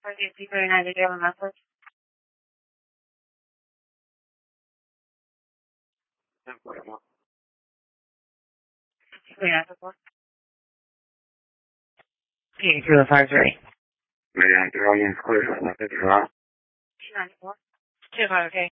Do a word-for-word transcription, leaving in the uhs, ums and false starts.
Target three thirty-nine, did you have a message? thirty-nine four. Eight zero five three. Mediante alguien escucha, message, right? two ninety-four. two five, okay.